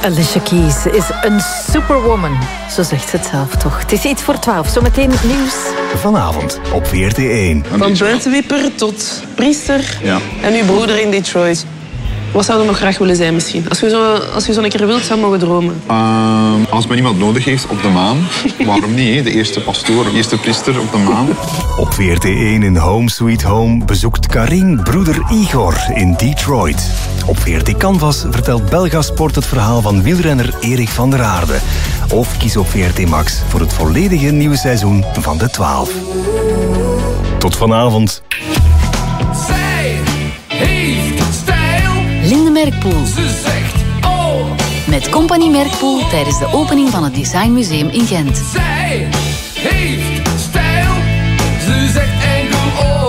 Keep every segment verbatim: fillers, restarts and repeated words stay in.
Alicia Keys is een superwoman. Zo zegt ze het zelf toch. Het is iets voor twaalf. Zometeen nieuws. Vanavond op V R T één. Van buitenwipper tot priester. Ja. En uw broeder in Detroit. Wat zou je nog graag willen zijn misschien? Als je zo, als je zo een keer wilt, zou je mogen dromen. Uh, als men iemand nodig heeft op de maan, waarom niet? Hè? De eerste pastoor, de eerste priester op de maan. Op V R T één in Home Sweet Home bezoekt Karin broeder Igor in Detroit. Op V R T Canvas vertelt Belga Sport het verhaal van wielrenner Erik van der Aarde. Of kies op V R T Max voor het volledige nieuwe seizoen van de twaalf. Tot vanavond. Zij heeft stijl. Linde Merkpoel. Ze zegt oh. Met Compagnie Merkpoel tijdens de opening van het Designmuseum in Gent. Zij heeft stijl. Ze zegt enkel oh.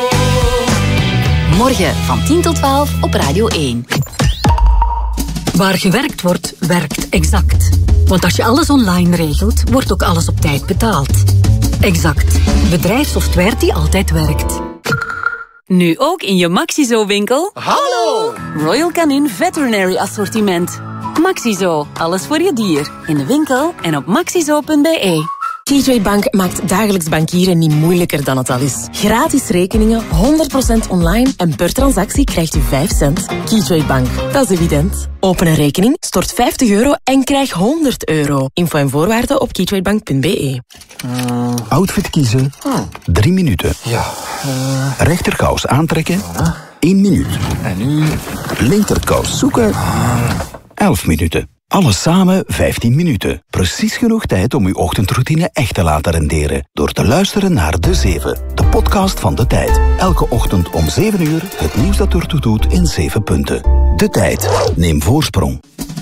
Morgen van tien tot twaalf op Radio één. Waar gewerkt wordt, werkt Exact. Want als je alles online regelt, wordt ook alles op tijd betaald. Exact. Bedrijfssoftware die altijd werkt. Nu ook in je Maxizo-winkel. Hallo! Royal Canin Veterinary Assortiment. Maxizo, alles voor je dier. In de winkel en op maxizo punt b e. Keytrade Bank maakt dagelijks bankieren niet moeilijker dan het al is. Gratis rekeningen, honderd procent online en per transactie krijgt u vijf cent. Keytrade Bank, dat is evident. Open een rekening, stort vijftig euro en krijg honderd euro. Info en voorwaarden op keytradebank punt b e. Uh, Outfit kiezen, oh. drie minuten. Ja. Uh, Rechterkous aantrekken, uh. één minuut. En nu? Linkerkous zoeken, uh. elf minuten. Alles samen vijftien minuten. Precies genoeg tijd om uw ochtendroutine echt te laten renderen. Door te luisteren naar De Zeven, de podcast van De Tijd. Elke ochtend om zeven uur het nieuws dat ertoe doet in zeven punten. De Tijd. Neem voorsprong.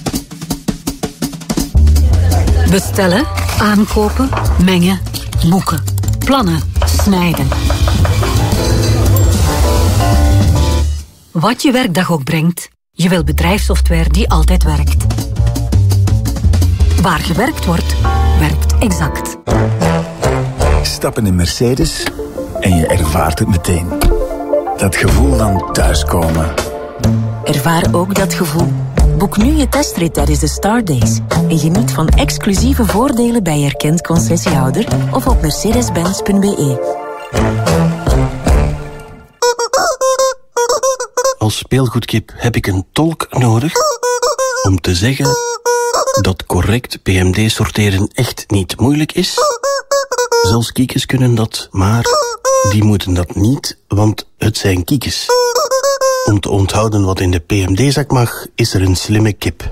Bestellen, aankopen, mengen, boeken, plannen, snijden. Wat je werkdag ook brengt, je wil bedrijfssoftware die altijd werkt. Waar gewerkt wordt, werkt Exact. Stap in een Mercedes en je ervaart het meteen. Dat gevoel van thuiskomen. Ervaar ook dat gevoel. Boek nu je testrit tijdens de Star Days. En geniet van exclusieve voordelen bij je erkend concessiehouder of op mercedes benz punt b e. Als speelgoedkip heb ik een tolk nodig om te zeggen dat correct P M D sorteren echt niet moeilijk is. Zelfs kiekjes kunnen dat, maar die moeten dat niet, want het zijn kiekjes. Om te onthouden wat in de P M D-zak mag, is er een slimme kip.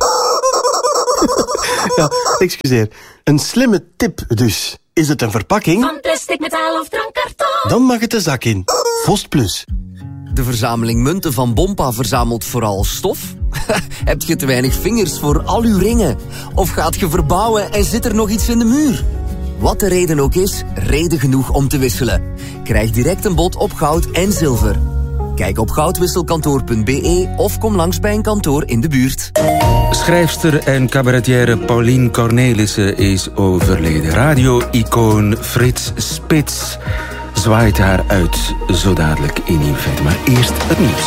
Ja, excuseer. Een slimme tip dus. Is het een verpakking? Van plastic, metaal of drankkarton? Dan mag het de zak in. Vost Plus. De verzameling munten van Bompa verzamelt vooral stof? Heb je te weinig vingers voor al uw ringen? Of gaat je verbouwen en zit er nog iets in de muur? Wat de reden ook is, reden genoeg om te wisselen. Krijg direct een bod op goud en zilver. Kijk op goudwisselkantoor punt b e of kom langs bij een kantoor in de buurt. Schrijfster en cabaretière Pauline Cornelissen is overleden. Radio-icoon Frits Spits zwaait haar uit zo dadelijk in Invent. Maar eerst het nieuws.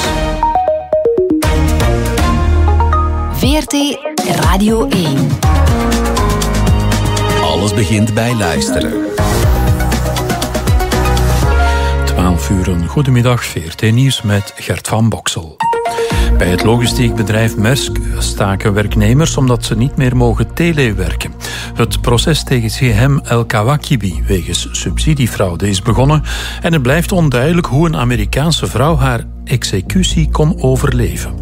V R T Radio één. Alles begint bij luisteren. twaalf uur, een goedemiddag, V R T Nieuws met Gert van Boksel. Bij het logistiekbedrijf Maersk staken werknemers omdat ze niet meer mogen telewerken. Het proces tegen C M El Kawakibi wegens subsidiefraude is begonnen en het blijft onduidelijk hoe een Amerikaanse vrouw haar executie kon overleven.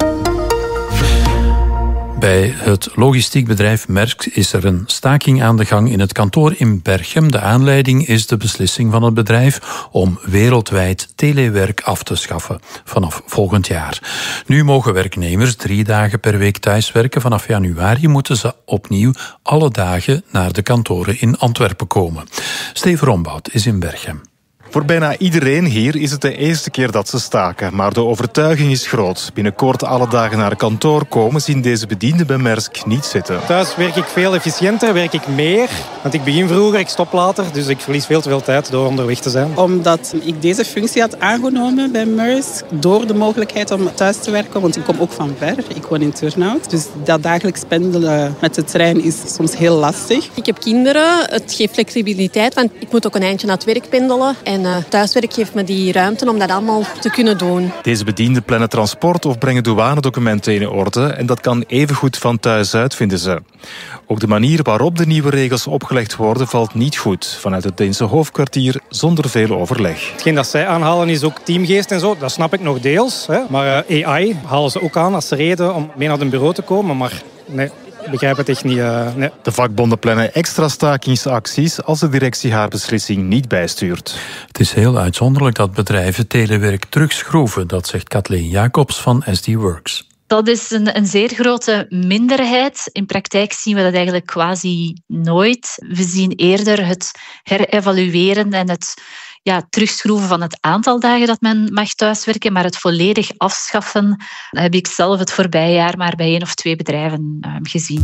Bij het logistiekbedrijf Maersk is er een staking aan de gang in het kantoor in Berchem. De aanleiding is de beslissing van het bedrijf om wereldwijd telewerk af te schaffen vanaf volgend jaar. Nu mogen werknemers drie dagen per week thuiswerken. Vanaf januari moeten ze opnieuw alle dagen naar de kantoren in Antwerpen komen. Steven Rombout is in Berchem. Voor bijna iedereen hier is het de eerste keer dat ze staken. Maar de overtuiging is groot. Binnenkort alle dagen naar kantoor komen zien deze bedienden bij Maersk niet zitten. Thuis werk ik veel efficiënter, werk ik meer. Want ik begin vroeger, ik stop later. Dus ik verlies veel te veel tijd door onderweg te zijn. Omdat ik deze functie had aangenomen bij Maersk. Door de mogelijkheid om thuis te werken. Want ik kom ook van ver. Ik woon in Turnhout. Dus dat dagelijks pendelen met de trein is soms heel lastig. Ik heb kinderen. Het geeft flexibiliteit. Want ik moet ook een eindje naar het werk pendelen. En uh, thuiswerk geeft me die ruimte om dat allemaal te kunnen doen. Deze bedienden plannen transport of brengen douanedocumenten in orde. En dat kan evengoed van thuis uit, vinden ze. Ook de manier waarop de nieuwe regels opgelegd worden valt niet goed. Vanuit het Deense hoofdkwartier zonder veel overleg. Hetgeen dat zij aanhalen is ook teamgeest en zo. Dat snap ik nog deels. Hè. Maar uh, A I halen ze ook aan als reden om mee naar een bureau te komen. Maar nee, ik begrijp het echt niet. Uh, nee. De vakbonden plannen extra stakingsacties als de directie haar beslissing niet bijstuurt. Het is heel uitzonderlijk dat bedrijven telewerk terugschroeven. Dat zegt Kathleen Jacobs van S D Works. Dat is een, een zeer grote minderheid. In praktijk zien we dat eigenlijk quasi nooit. We zien eerder het herevalueren en het ja, terugschroeven van het aantal dagen dat men mag thuiswerken, maar het volledig afschaffen heb ik zelf het voorbije jaar maar bij één of twee bedrijven uh, gezien.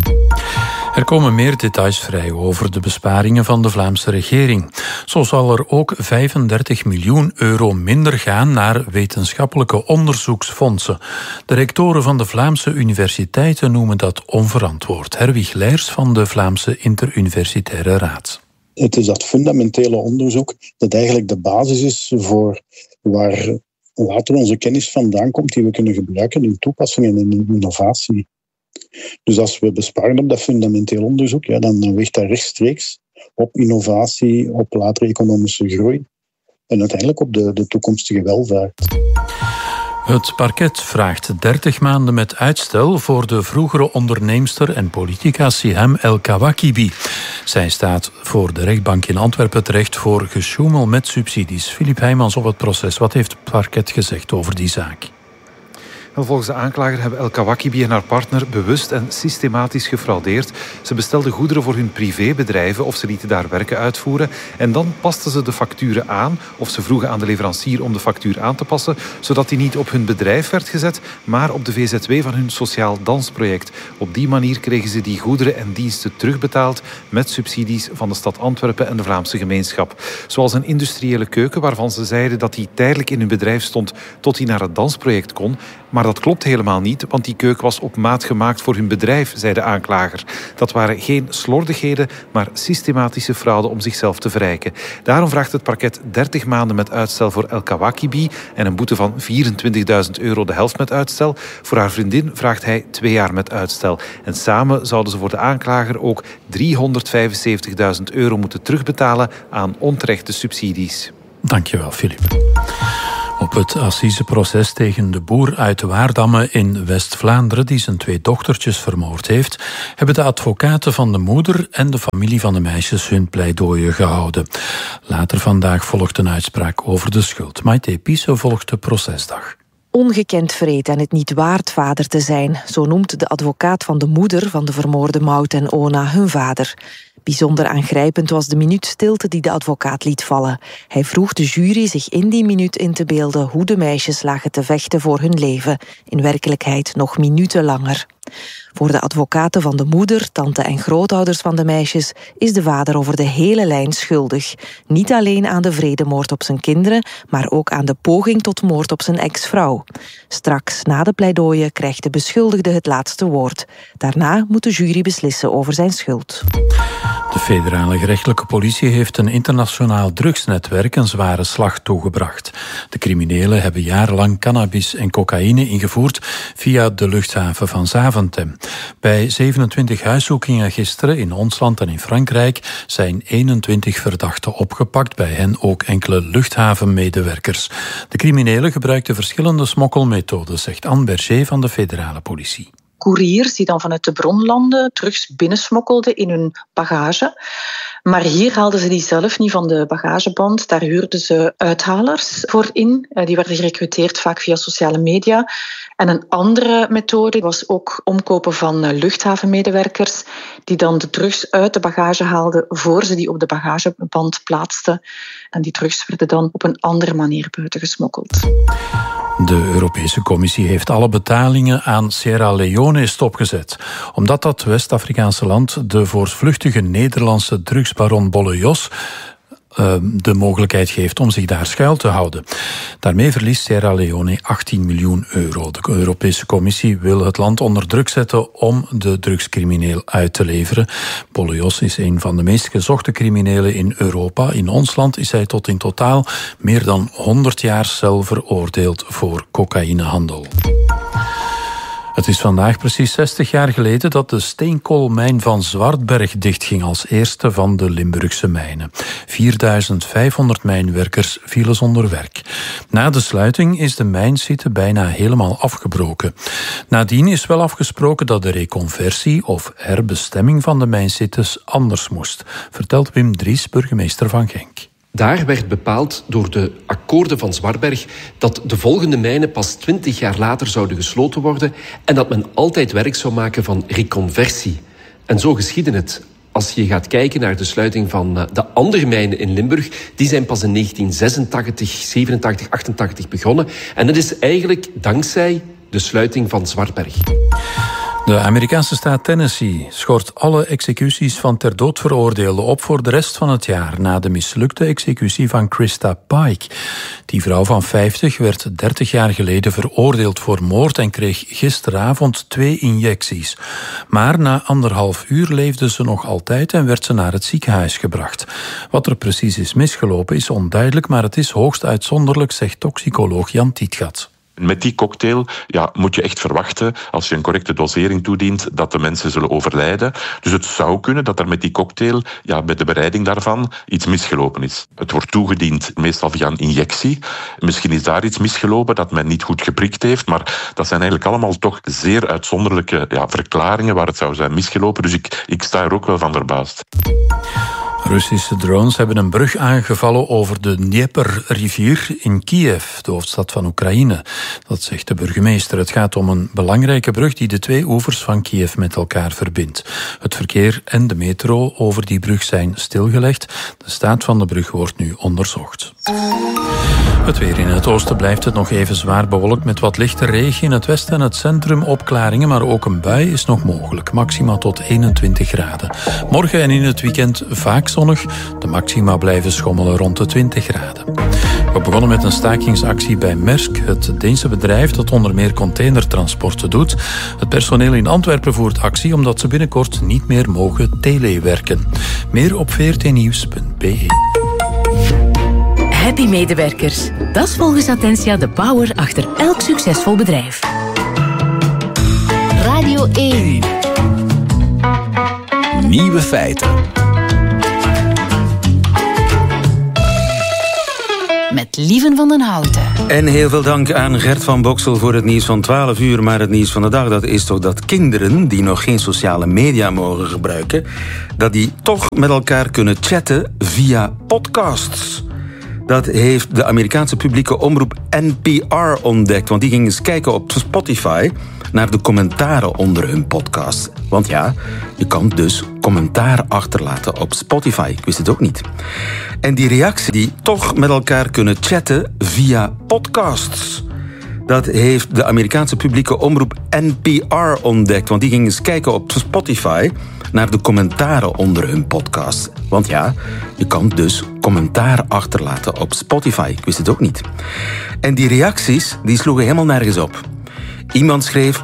Er komen meer details vrij over de besparingen van de Vlaamse regering. Zo zal er ook vijfendertig miljoen euro minder gaan naar wetenschappelijke onderzoeksfondsen. De rectoren van de Vlaamse universiteiten noemen dat onverantwoord. Herwig Leijers van de Vlaamse Interuniversitaire Raad. Het is dat fundamentele onderzoek dat eigenlijk de basis is voor waar later onze kennis vandaan komt die we kunnen gebruiken in toepassingen en in innovatie. Dus als we besparen op dat fundamenteel onderzoek, ja, dan weegt dat rechtstreeks op innovatie, op latere economische groei en uiteindelijk op de, de toekomstige welvaart. Het parket vraagt dertig maanden met uitstel voor de vroegere onderneemster en politica Siham El Kawakibi. Zij staat voor de rechtbank in Antwerpen terecht voor gesjoemel met subsidies. Filip Heijmans op het proces. Wat heeft het parket gezegd over die zaak? Volgens de aanklager hebben El Kawakibi en haar partner bewust en systematisch gefraudeerd. Ze bestelden goederen voor hun privébedrijven of ze lieten daar werken uitvoeren. En dan pasten ze de facturen aan of ze vroegen aan de leverancier om de factuur aan te passen, zodat die niet op hun bedrijf werd gezet, maar op de V Z W van hun sociaal dansproject. Op die manier kregen ze die goederen en diensten terugbetaald met subsidies van de stad Antwerpen en de Vlaamse gemeenschap. Zoals een industriële keuken waarvan ze zeiden dat die tijdelijk in hun bedrijf stond tot die naar het dansproject kon. Maar dat klopt helemaal niet, want die keuken was op maat gemaakt voor hun bedrijf, zei de aanklager. Dat waren geen slordigheden, maar systematische fraude om zichzelf te verrijken. Daarom vraagt het parket dertig maanden met uitstel voor El Kawakibi en een boete van vierentwintigduizend euro, de helft met uitstel. Voor haar vriendin vraagt hij twee jaar met uitstel. En samen zouden ze voor de aanklager ook driehonderdvijfenzeventigduizend euro moeten terugbetalen aan onterechte subsidies. Dankjewel, Filip. Op het assiseproces tegen de boer uit Waardamme in West-Vlaanderen, die zijn twee dochtertjes vermoord heeft, hebben de advocaten van de moeder en de familie van de meisjes hun pleidooien gehouden. Later vandaag volgt een uitspraak over de schuld. Maite Pisse volgt de procesdag. Ongekend vreed en het niet waard vader te zijn, zo noemt de advocaat van de moeder van de vermoorde Maud en Ona hun vader. Bijzonder aangrijpend was de minuut stilte die de advocaat liet vallen. Hij vroeg de jury zich in die minuut in te beelden hoe de meisjes lagen te vechten voor hun leven, in werkelijkheid nog minuten langer. Voor de advocaten van de moeder, tante en grootouders van de meisjes is de vader over de hele lijn schuldig. Niet alleen aan de vredemoord op zijn kinderen, maar ook aan de poging tot moord op zijn ex-vrouw. Straks, na de pleidooien, krijgt de beschuldigde het laatste woord. Daarna moet de jury beslissen over zijn schuld. De federale gerechtelijke politie heeft een internationaal drugsnetwerk een zware slag toegebracht. De criminelen hebben jarenlang cannabis en cocaïne ingevoerd via de luchthaven van Zaventem. Bij zevenentwintig huiszoekingen gisteren in ons land en in Frankrijk zijn eenentwintig verdachten opgepakt, bij hen ook enkele luchthavenmedewerkers. De criminelen gebruikten verschillende smokkelmethoden, zegt Anne Berger van de federale politie. koeriers die dan vanuit de bronlanden drugs binnensmokkelden in hun bagage. Maar hier haalden ze die zelf niet van de bagageband. Daar huurden ze uithalers voor in. Die werden gerecruiteerd vaak via sociale media. En een andere methode was ook omkopen van luchthavenmedewerkers die dan de drugs uit de bagage haalden voor ze die op de bagageband plaatsten. En die drugs werden dan op een andere manier buiten gesmokkeld. De Europese Commissie heeft alle betalingen aan Sierra Leone stopgezet, omdat dat West-Afrikaanse land de voortvluchtige Nederlandse drugsbaron Bolle Jos uh, de mogelijkheid geeft om zich daar schuil te houden. Daarmee verliest Sierra Leone achttien miljoen euro. De Europese Commissie wil het land onder druk zetten om de drugscrimineel uit te leveren. Bolle Jos is een van de meest gezochte criminelen in Europa. In ons land is hij tot in totaal meer dan honderd jaar cel veroordeeld voor cocaïnehandel. Het is vandaag precies zestig jaar geleden dat de steenkoolmijn van Zwartberg dichtging als eerste van de Limburgse mijnen. vierduizend vijfhonderd mijnwerkers vielen zonder werk. Na de sluiting is de mijnsite bijna helemaal afgebroken. Nadien is wel afgesproken dat de reconversie of herbestemming van de mijnsites anders moest, vertelt Wim Dries, burgemeester van Genk. Daar werd bepaald door de akkoorden van Zwartberg dat de volgende mijnen pas twintig jaar later zouden gesloten worden en dat men altijd werk zou maken van reconversie. En zo geschiedde het. Als je gaat kijken naar de sluiting van de andere mijnen in Limburg, die zijn pas in negentien zesentachtig, zevenentachtig, achtentachtig begonnen. En dat is eigenlijk dankzij de sluiting van Zwartberg. De Amerikaanse staat Tennessee schort alle executies van ter dood veroordeelden op voor de rest van het jaar na de mislukte executie van Krista Pike. Die vrouw van vijftig werd dertig jaar geleden veroordeeld voor moord en kreeg gisteravond twee injecties. Maar na anderhalf uur leefde ze nog altijd en werd ze naar het ziekenhuis gebracht. Wat er precies is misgelopen is onduidelijk, maar het is hoogst uitzonderlijk, zegt toxicoloog Jan Tietgat. Met die cocktail ja, moet je echt verwachten, als je een correcte dosering toedient, dat de mensen zullen overlijden. Dus het zou kunnen dat er met die cocktail, ja, met de bereiding daarvan, iets misgelopen is. Het wordt toegediend meestal via een injectie. Misschien is daar iets misgelopen dat men niet goed geprikt heeft, maar dat zijn eigenlijk allemaal toch zeer uitzonderlijke ja, verklaringen waar het zou zijn misgelopen. Dus ik, ik sta er ook wel van verbaasd. Russische drones hebben een brug aangevallen over de Dnieper-rivier in Kiev, de hoofdstad van Oekraïne. Dat zegt de burgemeester. Het gaat om een belangrijke brug die de twee oevers van Kiev met elkaar verbindt. Het verkeer en de metro over die brug zijn stilgelegd. De staat van de brug wordt nu onderzocht. Het weer in het oosten blijft het nog even zwaar bewolkt met wat lichte regen. In het westen en het centrum opklaringen, maar ook een bui is nog mogelijk. Maxima tot eenentwintig graden. Morgen en in het weekend vaak zonnig. De maxima blijven schommelen rond de twintig graden. We begonnen met een stakingsactie bij Maersk, het Deense bedrijf dat onder meer containertransporten doet. Het personeel in Antwerpen voert actie omdat ze binnenkort niet meer mogen telewerken. Meer op v r t nieuws punt b e. Happy medewerkers. Dat is volgens Attentia de power achter elk succesvol bedrijf. Radio één. Nieuwe feiten. Met Lieven van den Houten. En heel veel dank aan Gert van Boksel voor het nieuws van twaalf uur. Maar het nieuws van de dag, dat is toch dat kinderen die nog geen sociale media mogen gebruiken, dat die toch met elkaar kunnen chatten via podcasts. Dat heeft de Amerikaanse publieke omroep N P R ontdekt. Want die ging eens kijken op Spotify naar de commentaren onder hun podcast. Want ja, je kan dus commentaar achterlaten op Spotify. Ik wist het ook niet. En die reactie die toch met elkaar kunnen chatten via podcasts. Dat heeft de Amerikaanse publieke omroep N P R ontdekt. Want die ging eens kijken op Spotify naar de commentaren onder hun podcast. Want ja, je kan dus commentaar achterlaten op Spotify. Ik wist het ook niet. En die reacties die sloegen helemaal nergens op. Iemand schreef: